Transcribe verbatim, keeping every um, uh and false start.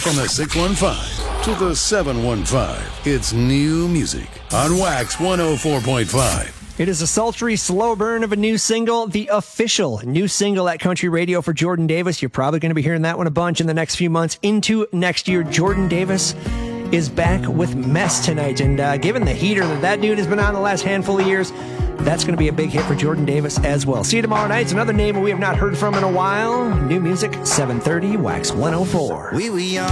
From the six one five to the seven one five, it's new music on Wax one oh four point five. It is a sultry, slow burn of a new single, the official new single at Country Radio for Jordan Davis. You're probably going to be hearing that one a bunch in the next few months into next year. Jordan Davis is back with Mess tonight, and uh, given the heater that that dude has been on the last handful of years, that's going to be a big hit for Jordan Davis as well. See you tomorrow night. It's another name we have not heard from in a while. New music, seven thirty, Wax one oh four. We were young.